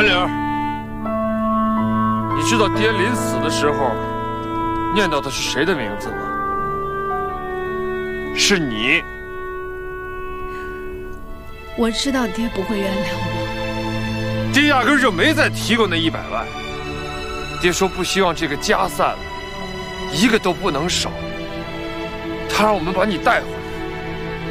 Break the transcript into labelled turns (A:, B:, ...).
A: 韩玲，你知道爹临死的时候念叨的是谁的名字吗？是你。
B: 我知道爹不会原谅我。
A: 爹压根就没再提过那100万。爹说不希望这个家散了，一个都不能少。他让我们把你带回来。